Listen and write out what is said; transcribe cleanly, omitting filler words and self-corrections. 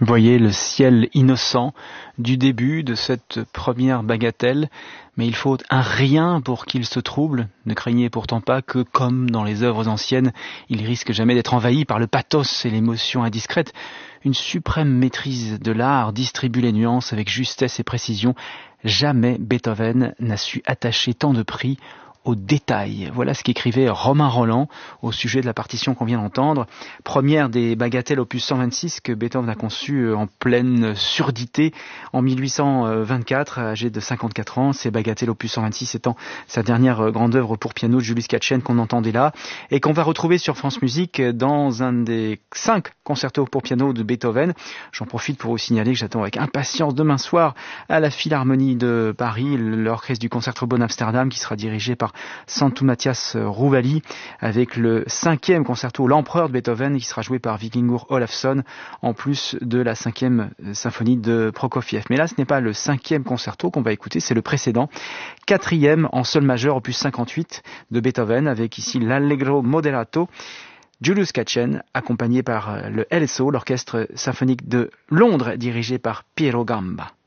Voyez le ciel innocent du début de cette première bagatelle, mais il faut un rien pour qu'il se trouble. Ne craignez pourtant pas que, comme dans les œuvres anciennes, il risque jamais d'être envahi par le pathos et l'émotion indiscrète. Une suprême maîtrise de l'art distribue les nuances avec justesse et précision. Jamais Beethoven n'a su attacher tant de prix aux détails. Voilà ce qu'écrivait Romain Rolland au sujet de la partition qu'on vient d'entendre. Première des bagatelles opus 126 que Beethoven a conçue en pleine surdité en 1824, âgé de 54 ans. Ces bagatelles opus 126 étant sa dernière grande œuvre pour piano de Julius Katchen qu'on entendait là et qu'on va retrouver sur France Musique dans un des 5 concertos pour piano de Beethoven. J'en profite pour vous signaler que j'attends avec impatience demain soir à la Philharmonie de Paris l'orchestre du Concertgebouw Amsterdam qui sera dirigé par Santu Mathias Rouvali avec le 5e concerto L'Empereur de Beethoven qui sera joué par Vikingur Olafsson en plus de la 5e symphonie de Prokofiev. Mais là ce n'est pas le 5e concerto qu'on va écouter, c'est le précédent, 4e en sol majeur opus 58 de Beethoven avec ici l'Allegro Moderato. Julius Katchen accompagné par le LSO, l'orchestre symphonique de Londres dirigé par Piero Gamba.